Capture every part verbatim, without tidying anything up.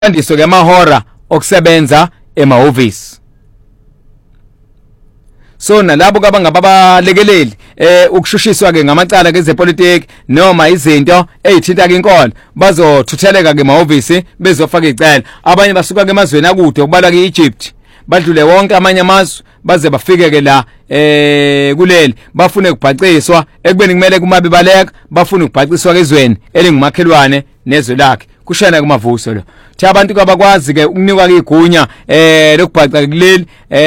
Andiso ke amahora okusebenza emahhovisi. So nalabo kabangababalekeleli eh ukushushiswa ke ngamacala kezepolitiki noma izinto ezithinta ke inkolo bazothutheleka ke emahhovisi bezofaka icala. Abanye basuka ke emazweni akude okubala ke Egypt badlule wonke amanye amazwe baze bafike ke la eh kuleli bafune ukubhaciswa ekubeni kumele kumabe baleka bafuna ukubhaciswa kezweni elingumakhelwane nezwe lakhe kushana kumavuso lo thi abantu kabakwazi ke ukunikwa igunya eh lokubhaca kuleli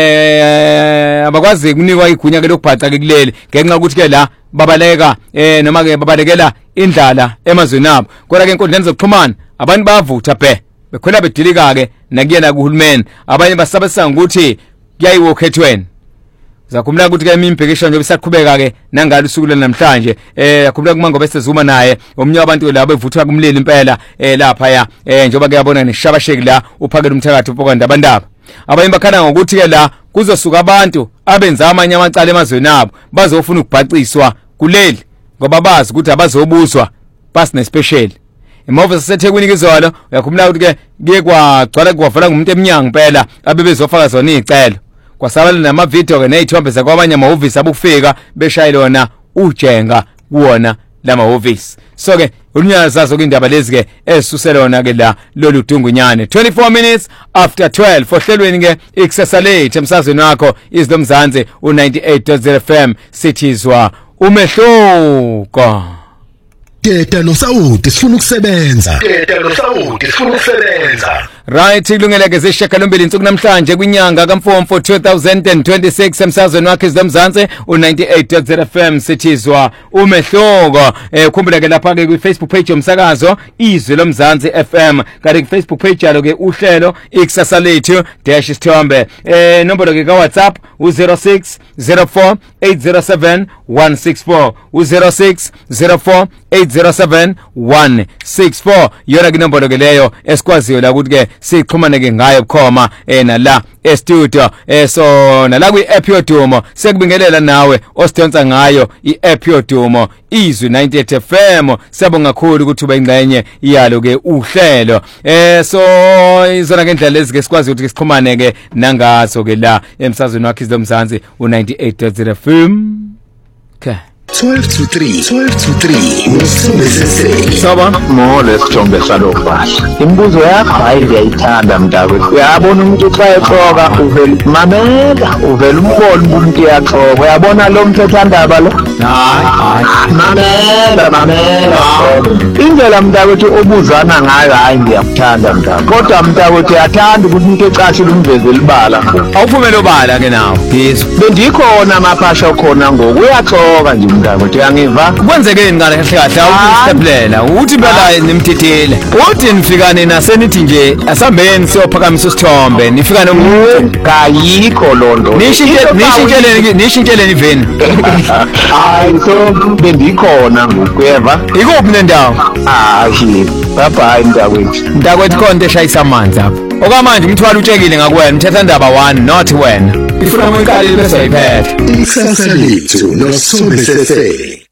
eh abakwazi ukunikwa igunya ke lokubhaca kuleli ngenxa ukuthi ke la babaleka eh noma ke babalekela indlala emazweni abo kodwa ke inkundleni zokuxhumana abantu bayavutha phe bekhona bedilika ke nakuyena kuhulumeni abanye basabesa ukuthi kuyayiwo okhethweni zakhumula ukuthi ke imimbhekisho nje bisaqhubeka ke nangalo usuku namhlanje eh yakhumula kumango bese zuma naye omnye wabantu labo evuthwa kumlili impela eh lapha ya eh njoba ke yabona neshabasheki la uphakela umthakathi upokanda abandaba abanye bakhana ngokuthi ke la kuzosuka abantu abenza amanye amacala emazweni abo bazofuna ukubhaciswa kuleli ngoba bazi ukuthi abazobuzwa pass ne special imove sesethekwini kizolo uyakhumula ukuthi ke kuye kwagcwala kwavala ngumuntu eminyango impela abebezofaka zona izicelo kwasabala nama video ke nezithombe zakwabanye amahhovisi abukufika beshayile lona ujenga kuona lamahhovisi so ke unyazazo ke indaba lezi ke esisuselona ke la lolu dungunyane twenty-four minutes after twelve ohlelweni ke ikusasa late emsazweni wakho izilomzansi u ninety-eight point zero F M sithizwa umehluko. Teta noSawuti sifuna ukusebenza. Teta noSawuti sifuna ukusebenza. Right ilungeleke zeshakalombili insuku namhlanje kwinyanga kaMfumfu two thousand twenty-six emsazweni wakhe izilomzansi u ninety-eight point zero F M sithizwa umehluko. Eh ukhumbula ke lapha ke kwi Facebook page yomsakazo izwi lomzansi F M kanti ku Facebook page yalo ke uhlelo ikusasa lethu dash isithombe eh nombolo ke ka WhatsApp u zero six zero four eight zero seven one six four u zero six zero four eight zero seven one six four yona ke nombolo ke leyo esikwaziyo la ukuthi ke sixhumane ke ngayo bukhoma eh nala e studio eh so nala kwi app yodumo sekubingelela nawe osidonsa ngayo i app yodumo izwi ninety-eight F M sabonga kakhulu ukuthi ube ingxenye iyalo ke uhlelo eh so izona ke indlela lezi ke sikwazi ukuthi sixhumane ke nangazo ke la emsazweni wakhe izilomzansi u ninety-eight point zero F M okay twelve to three twelve to three uSithombe sesele saba mole Sithombe salofahla imibuzo yakho hayi ngiyayithanda mntakwethu uyabona umuntu xa exoka uvela mamela uvela umbona umuntu yaxoka uyabona lo mthethwandaba lo hayi mamela mamela indlela mntakwethu obuzana ngayo hayi ngiyakuthanda mntakwethu kodwa mntakwethu uyathanda ukuthi umuntu ecashile umveze libala awufumele obala ke nawo yes bendikhona amaphasha khona ngoku uyaxoka nje ukuthi angiva kwenzekeni ngale kahle kahle awukuseplela uthi impela nimthethele uthi nifikane nasenithi nje asambeni siyophakamisa isithombe nifika nomuntu kayikho londo nishintsheleni nishintsheleni iveni hayi so bendikhona ngokuyeva ikuphi nendawo hayi baba indakwethu indakwethu konke eshayisa amanzi apha okwamanje umthwalo utshekile ngakuwena umthethwandaba one not wena ifuna uyiqalile bese ayiphethe ikusasa lethu noSithombe sesele.